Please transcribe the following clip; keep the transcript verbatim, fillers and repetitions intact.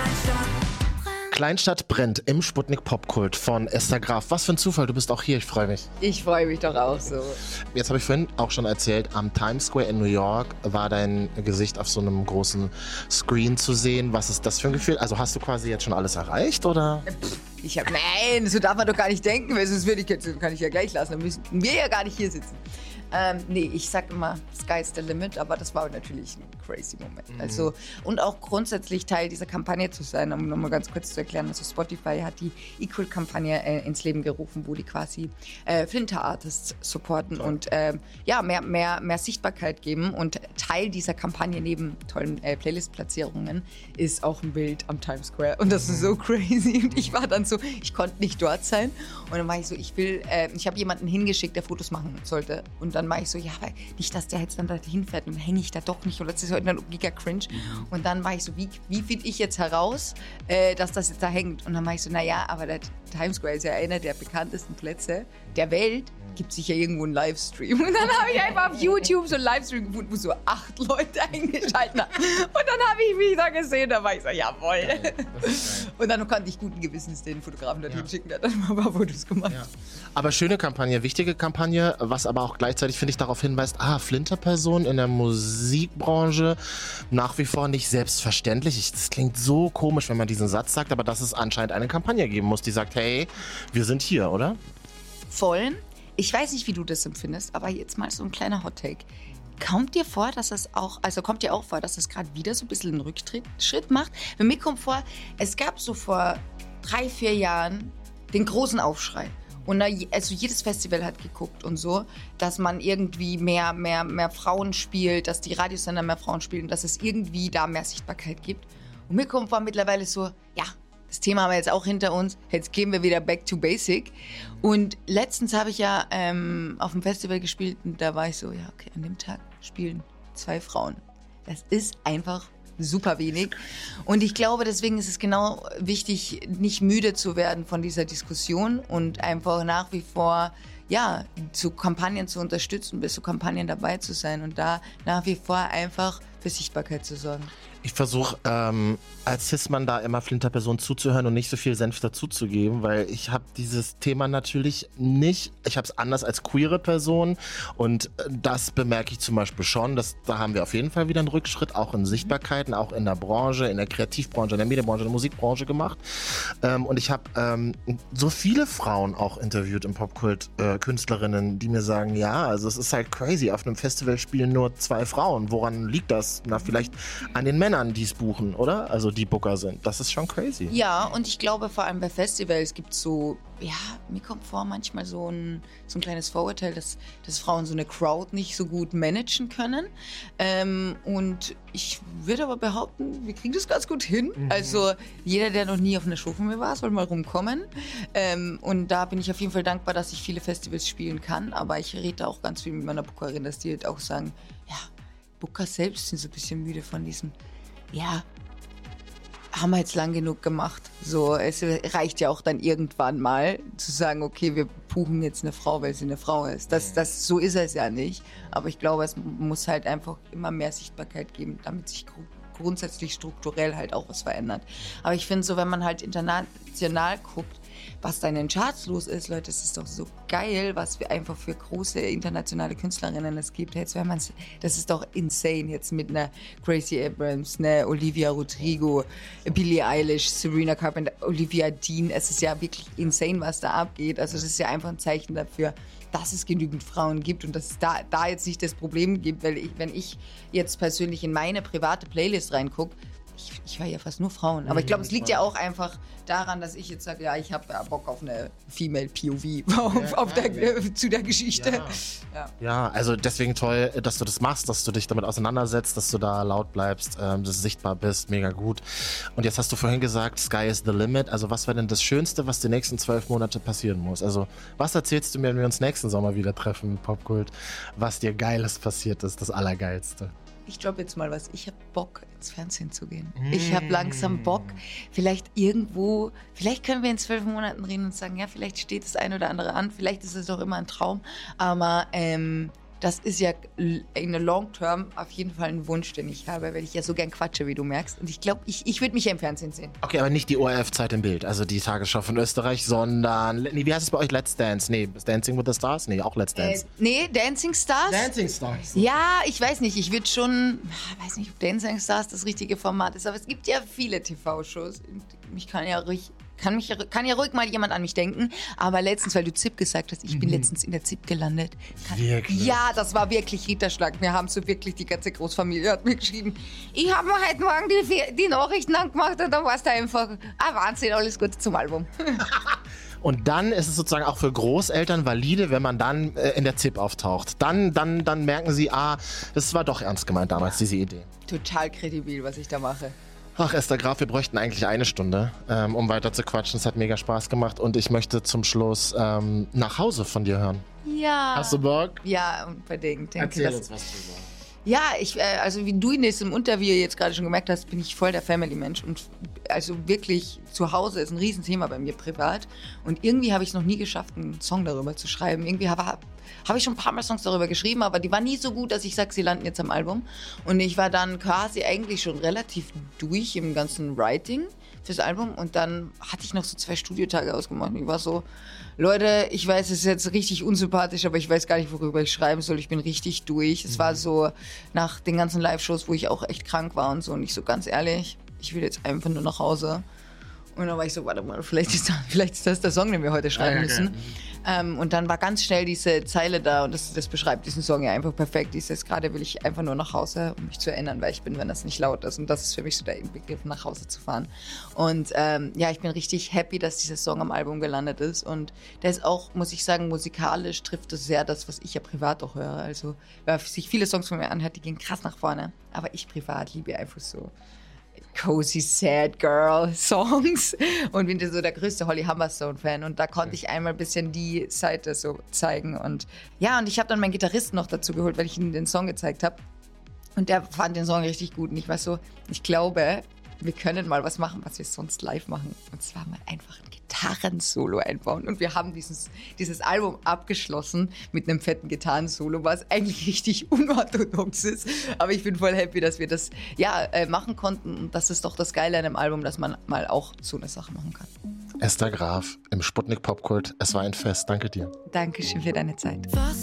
Kleinstadt brennt im Sputnik Popkult von Esther Graf. Was für ein Zufall, du bist auch hier, ich freue mich. Ich freue mich doch auch so. Jetzt habe ich vorhin auch schon erzählt, am Times Square in New York war dein Gesicht auf so einem großen Screen zu sehen. Was ist das für ein Gefühl? Also hast du quasi jetzt schon alles erreicht, oder? Ich hab, nein, so darf man doch gar nicht denken, weil sonst würde ich jetzt, kann ich ja gleich lassen, dann müssen wir ja gar nicht hier sitzen. Ähm, nee, ich sag immer, Sky's the limit, aber das war natürlich ein crazy Moment. Mhm. Also, und auch grundsätzlich Teil dieser Kampagne zu sein, um nochmal ganz kurz zu erklären, also Spotify hat die Equal-Kampagne äh, ins Leben gerufen, wo die quasi äh, Flinter-Artists supporten Toll. und äh, ja, mehr, mehr, mehr Sichtbarkeit geben. Und Teil dieser Kampagne neben tollen äh, Playlist-Platzierungen ist auch ein Bild am Times Square. Und das ist so crazy. Und ich war dann so, ich konnte nicht dort sein. Und dann war ich so, ich will, äh, ich habe jemanden hingeschickt, der Fotos machen sollte. Und dann war ich so, ja, aber nicht, dass der jetzt dann da hinfährt und dann hänge ich da doch nicht. Und das ist heute dann giga cringe. Und dann war ich so, wie, wie finde ich jetzt heraus, äh, dass das jetzt da hängt? Und dann war ich so, naja, aber der Times Square ist ja einer der bekanntesten Plätze der Welt. Gibt sicher irgendwo einen Livestream. Und dann habe ich einfach auf YouTube so einen Livestream gefunden, wo so acht Leute eingeschaltet haben. Und dann habe ich mich da gesehen, da war ich so, jawohl. Geil, und dann konnte ich guten Gewissens den Fotografen dorthin ja. schicken, der hat dann mal ein paar Fotos gemacht. Ja. Aber schöne Kampagne, wichtige Kampagne, was aber auch gleichzeitig, finde ich, darauf hinweist, ah, Flinterperson in der Musikbranche nach wie vor nicht selbstverständlich. Ich, das klingt so komisch, wenn man diesen Satz sagt, aber dass es anscheinend eine Kampagne geben muss, die sagt, hey, wir sind hier, oder? Voll. Ich weiß nicht, wie du das empfindest, aber jetzt mal so ein kleiner Hot-Take. Kommt dir vor, dass es auch, also kommt dir auch vor, dass es gerade wieder so ein bisschen einen Rückschritt macht? Für mich kommt vor, es gab so vor drei, vier Jahren den großen Aufschrei. Und da, also jedes Festival hat geguckt und so, dass man irgendwie mehr, mehr, mehr Frauen spielt, dass die Radiosender mehr Frauen spielen, dass es irgendwie da mehr Sichtbarkeit gibt. Und mir kommt vor mittlerweile so, ja, das Thema haben wir jetzt auch hinter uns. Jetzt gehen wir wieder back to basic. Und letztens habe ich ja ähm, auf dem Festival gespielt und da war ich so, ja, okay, an dem Tag spielen zwei Frauen. Das ist einfach super wenig. Und ich glaube, deswegen ist es genau wichtig, nicht müde zu werden von dieser Diskussion und einfach nach wie vor, ja, zu Kampagnen zu unterstützen, bis zu Kampagnen dabei zu sein und da nach wie vor einfach für Sichtbarkeit zu sorgen. Ich versuche ähm, als Cis-Mann da immer Flinterperson zuzuhören und nicht so viel Senf dazuzugeben, weil ich habe dieses Thema natürlich nicht, ich habe es anders als queere Person und das bemerke ich zum Beispiel schon, dass, da haben wir auf jeden Fall wieder einen Rückschritt, auch in Sichtbarkeiten, auch in der Branche, in der Kreativbranche, in der Medienbranche, in der Musikbranche gemacht ähm, und ich habe ähm, so viele Frauen auch interviewt im Popkult, äh, Künstlerinnen, die mir sagen, ja, also es ist halt crazy, auf einem Festival spielen nur zwei Frauen, woran liegt das? Na, vielleicht an den Männern, die es buchen, oder? Also die Booker sind. Das ist schon crazy. Ja, und ich glaube vor allem bei Festivals gibt es so, ja, mir kommt vor manchmal so ein, so ein kleines Vorurteil, dass, dass Frauen so eine Crowd nicht so gut managen können. Ähm, und ich würde aber behaupten, wir kriegen das ganz gut hin. Mhm. Also jeder, der noch nie auf einer Show von mir war, soll mal rumkommen. Ähm, und da bin ich auf jeden Fall dankbar, dass ich viele Festivals spielen kann. Aber ich rede auch ganz viel mit meiner Bookerin, dass die halt auch sagen, ja, Booker selbst sind so ein bisschen müde von diesem, ja, haben wir jetzt lang genug gemacht. So, es reicht ja auch dann irgendwann mal zu sagen, okay, wir buchen jetzt eine Frau, weil sie eine Frau ist. Das, das, so ist es ja nicht. Aber ich glaube, es muss halt einfach immer mehr Sichtbarkeit geben, damit sich grundsätzlich strukturell halt auch was verändert. Aber ich finde so, wenn man halt international guckt, was da in den Charts los ist, Leute, es ist doch so geil, was wir einfach für große internationale Künstlerinnen es gibt. Jetzt, wenn man's, das ist doch insane jetzt mit einer Gracie Abrams, ne, Olivia Rodrigo, Billie Eilish, Serena Carpenter, Olivia Dean. Es ist ja wirklich insane, was da abgeht. Also das ist ja einfach ein Zeichen dafür, dass es genügend Frauen gibt und dass es da, da jetzt nicht das Problem gibt, weil ich, wenn ich jetzt persönlich in meine private Playlist reingucke, Ich, ich war ja fast nur Frauen. Aber ich glaube, es liegt ja auch einfach daran, dass ich jetzt sage, ja, ich habe ja Bock auf eine Female P O V auf, ja, auf der, ja. zu der Geschichte. Ja. Ja. ja, also deswegen toll, dass du das machst, dass du dich damit auseinandersetzt, dass du da laut bleibst, ähm, dass du sichtbar bist, mega gut. Und jetzt hast du vorhin gesagt, Sky is the limit. Also was wäre denn das Schönste, was die nächsten zwölf Monate passieren muss? Also was erzählst du mir, wenn wir uns nächsten Sommer wieder treffen mit Popkult, was dir Geiles passiert ist, das Allergeilste? Ich droppe jetzt mal was. Ich habe Bock, ins Fernsehen zu gehen. Mm. Ich habe langsam Bock, vielleicht irgendwo, vielleicht können wir in zwölf Monaten reden und sagen, ja, vielleicht steht das ein oder andere an, vielleicht ist es doch immer ein Traum, aber ähm, das ist ja in der Long Term auf jeden Fall ein Wunsch, den ich habe, weil ich ja so gern quatsche, wie du merkst. Und ich glaube, ich, ich würde mich ja im Fernsehen sehen. Okay, aber nicht die O R F-Zeit im Bild, also die Tagesschau von Österreich, sondern, nee, wie heißt es bei euch, Let's Dance? Nee, Dancing with the Stars? Nee, auch Let's Dance. Äh, nee, Dancing Stars? Dancing Stars. Ja, ich weiß nicht, ich würde schon, ich weiß nicht, ob Dancing Stars das richtige Format ist, aber es gibt ja viele T V-Shows. Ich kann ja ruhig, kann, mich, kann ja ruhig mal jemand an mich denken, aber letztens, weil du Z I P gesagt hast, ich bin mhm. letztens in der Z I P gelandet. Kann, wirklich? Ja, das war wirklich Ritterschlag. Wir haben so wirklich, die ganze Großfamilie hat mir geschrieben, ich habe mir heute Morgen die, die Nachrichten angemacht und dann war es da einfach, ah Wahnsinn, alles Gute zum Album. Und dann ist es sozusagen auch für Großeltern valide, wenn man dann äh, in der Z I P auftaucht. Dann, dann, dann merken sie, ah, das war doch ernst gemeint damals, diese Idee. Total kredibil, was ich da mache. Ach, Esther Graf, wir bräuchten eigentlich eine Stunde, ähm, um weiter zu quatschen. Es hat mega Spaß gemacht und ich möchte zum Schluss ähm, nach Hause von dir hören. Ja. Hast du Bock? Ja, unbedingt. Denke, Erzähl dass, uns was drüber. Ja, ich, äh, also wie du in diesem Interview jetzt gerade schon gemerkt hast, bin ich voll der Family-Mensch und also wirklich zu Hause ist ein Riesenthema bei mir privat und irgendwie habe ich es noch nie geschafft, einen Song darüber zu schreiben. Irgendwie habe hab ich schon ein paar Mal Songs darüber geschrieben, aber die waren nie so gut, dass ich sage, sie landen jetzt am Album. Und ich war dann quasi eigentlich schon relativ durch im ganzen Writing fürs Album und dann hatte ich noch so zwei Studiotage ausgemacht und ich war so, Leute, ich weiß, es ist jetzt richtig unsympathisch, aber ich weiß gar nicht, worüber ich schreiben soll. Ich bin richtig durch. Es war so nach den ganzen Live-Shows, wo ich auch echt krank war und so. Und ich so, ganz ehrlich, ich will jetzt einfach nur nach Hause. Und dann war ich so, warte mal, vielleicht ist das, vielleicht ist das der Song, den wir heute schreiben okay. müssen. Ähm, und dann war ganz schnell diese Zeile da und das, das beschreibt diesen Song ja einfach perfekt. Dieses gerade will ich einfach nur nach Hause, um mich zu erinnern, wer ich bin, wenn das nicht laut ist. Und das ist für mich so der Inbegriff, nach Hause zu fahren. Und ähm, ja, ich bin richtig happy, dass dieser Song am Album gelandet ist. Und der ist auch, muss ich sagen, musikalisch trifft es sehr das, was ich ja privat auch höre. Also wer sich viele Songs von mir anhört, die gehen krass nach vorne. Aber ich privat liebe einfach so cozy, sad girl Songs und bin so der größte Holly Humberstone-Fan und da konnte ich einmal ein bisschen die Seite so zeigen und ja, und ich habe dann meinen Gitarristen noch dazu geholt, weil ich ihm den Song gezeigt habe und der fand den Song richtig gut und ich war so, ich glaube, wir können mal was machen, was wir sonst live machen und zwar mal einfach ein Gitarrensolo einbauen und wir haben dieses, dieses Album abgeschlossen mit einem fetten Gitarrensolo, was eigentlich richtig unorthodox ist, aber ich bin voll happy, dass wir das ja äh, machen konnten und das ist doch das Geile an einem Album, dass man mal auch so eine Sache machen kann. Esther Graf im Sputnik Popkult, es war ein Fest, danke dir. Dankeschön für deine Zeit. Was